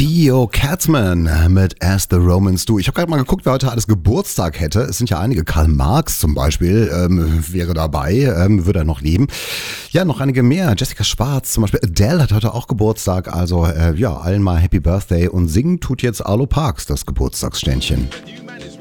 Theo Katzmann mit As the Romans Do. Ich habe gerade mal geguckt, wer heute alles Geburtstag hätte. Es sind ja einige. Karl Marx zum Beispiel wäre dabei, würde er noch leben. Ja, noch einige mehr. Jessica Schwarz zum Beispiel. Adele hat heute auch Geburtstag. Also allen mal Happy Birthday. Und singen tut jetzt Arlo Parks das Geburtstagsständchen.